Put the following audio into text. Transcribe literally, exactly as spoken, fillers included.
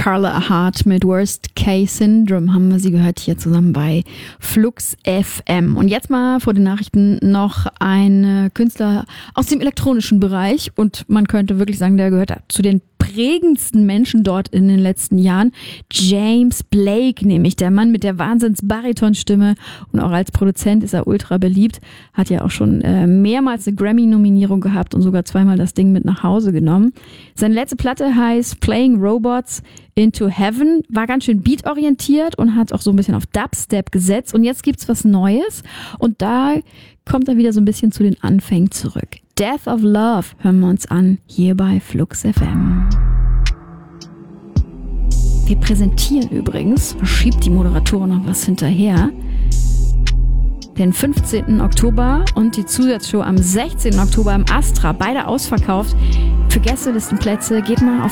Carla Hart mit Worst Case Syndrome haben wir sie gehört hier zusammen bei Flux F M. Und jetzt mal vor den Nachrichten noch ein Künstler aus dem elektronischen Bereich und man könnte wirklich sagen, der gehört zu den prägendsten Menschen dort in den letzten Jahren. James Blake, nämlich der Mann mit der Wahnsinns-Baritonstimme, und auch als Produzent ist er ultra beliebt, hat ja auch schon äh, mehrmals eine Grammy-Nominierung gehabt und sogar zweimal das Ding mit nach Hause genommen. Seine letzte Platte heißt Playing Robots into Heaven, war ganz schön beatorientiert und hat auch so ein bisschen auf Dubstep gesetzt, und jetzt gibt's was Neues und da kommt er wieder so ein bisschen zu den Anfängen zurück. Death of Love hören wir uns an, hier bei Flux F M. Wir präsentieren übrigens, schiebt die Moderatorin noch was hinterher, den fünfzehnten Oktober und die Zusatzshow am sechzehnten Oktober im Astra, beide ausverkauft. Für Gästelistenplätze geht mal auf